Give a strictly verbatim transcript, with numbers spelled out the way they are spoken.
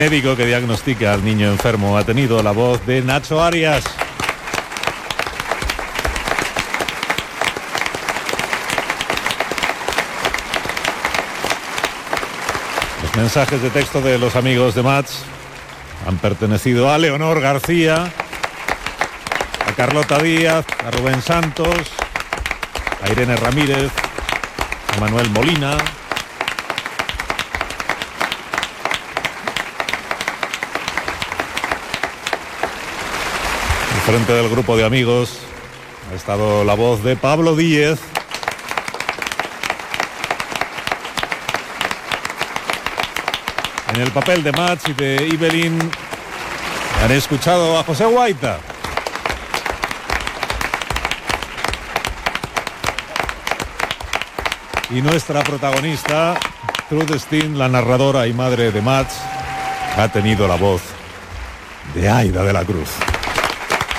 médico que diagnostica al niño enfermo ha tenido la voz de Nacho Arias. Los mensajes de texto de los amigos de Mats han pertenecido a Leonor García, a Carlota Díaz, a Rubén Santos, a Irene Ramírez, a Manuel Molina, al frente del grupo de amigos ha estado la voz de Pablo Díez, en el papel de Mats y de Ibelín han escuchado a José Guaita. Y nuestra protagonista, Trude Steen, la narradora y madre de Mats, ha tenido la voz de Aida de la Cruz.